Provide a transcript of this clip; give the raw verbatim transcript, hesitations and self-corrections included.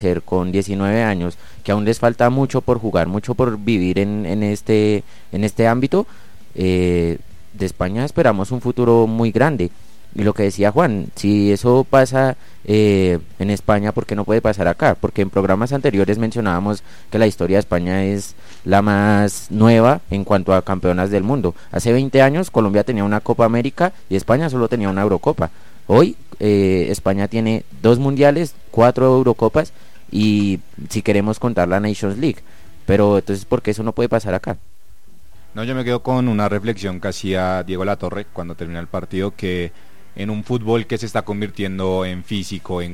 con diecinueve años, que aún les falta mucho por jugar, mucho por vivir en, en este en este ámbito, eh, de España esperamos un futuro muy grande. Y lo que decía Juan, si eso pasa eh, en España, ¿por qué no puede pasar acá? Porque en programas anteriores mencionábamos que la historia de España es la más nueva en cuanto a campeonas del mundo. Hace veinte años Colombia tenía una Copa América y España solo tenía una Eurocopa. Hoy eh, España tiene dos mundiales, cuatro Eurocopas y si queremos contar la Nations League. Pero entonces, ¿por qué eso no puede pasar acá? No, yo me quedo con una reflexión que hacía Diego Latorre cuando termina el partido, que en un fútbol que se está convirtiendo en físico, en